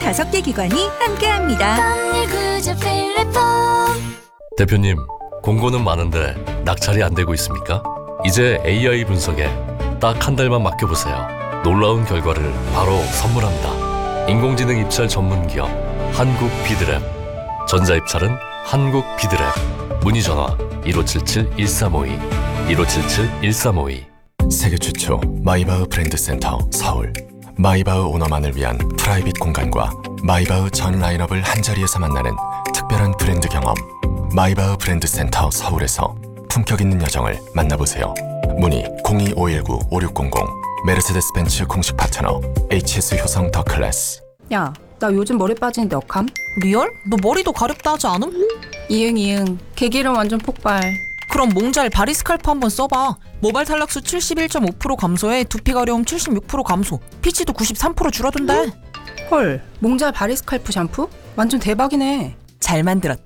5개 기관이 함께합니다. 대표님, 공고는 많은데 낙찰이 안 되고 있습니까? 이제 AI 분석에 딱 한 달만 맡겨보세요. 놀라운 결과를 바로 선물합니다. 인공지능 입찰 전문 기업 한국 비드랩. 전자입찰은 한국 비드랩. 문의 전화 1577-1352 1577-1352. 세계 최초 마이바흐 브랜드 센터 서울. 마이바흐 오너만을 위한 프라이빗 공간과 마이바흐 전 라인업을 한자리에서 만나는 특별한 브랜드 경험. 마이바흐 브랜드 센터 서울에서 품격 있는 여정을 만나보세요. 문의 02-519-5600. 메르세데스 벤츠 공식 파트너 HS 효성 더 클래스. 야, 나 요즘 머리 빠지는데 어감? 리얼? 너 머리도 가렵다 하지 않음? 이응 개기름 완전 폭발. 그럼 몽잘 바리스칼프 한번 써봐. 모발 탈락수 71.5% 감소에 두피 가려움 76% 감소, 피치도 93% 줄어든대. 헐, 몽잘 바리스칼프 샴푸? 완전 대박이네. 잘 만들었다.